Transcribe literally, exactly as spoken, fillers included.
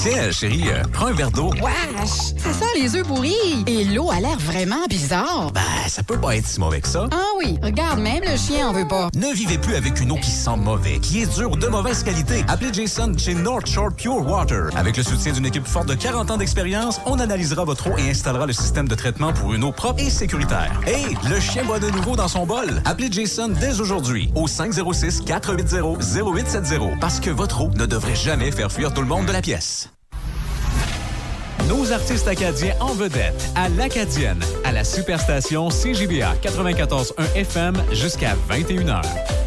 Tiens, chérie, euh, prends un verre d'eau. Wesh! Ça sent les œufs pourris! Et l'eau a l'air vraiment bizarre. Ben, ça peut pas être si mauvais que ça. Ah oui, regarde, même le chien en veut pas. Ne vivez plus avec une eau qui sent mauvais, qui est dure ou de mauvaise qualité. Appelez Jason chez North Shore Pure Water. Avec le soutien d'une équipe forte de quarante ans d'expérience, on analysera votre eau et installera le système de traitement pour une eau propre et sécuritaire. Hey, le chien boit de nouveau dans son bol. Appelez Jason dès aujourd'hui au cinq zéro six, quatre huit zéro, zéro huit sept zéro parce que votre eau ne devrait jamais faire fuir tout le monde de la pièce. Nos artistes acadiens en vedette à l'Acadienne, à la Superstation C J B A quatre-vingt-quatorze point un F M jusqu'à vingt et une heures.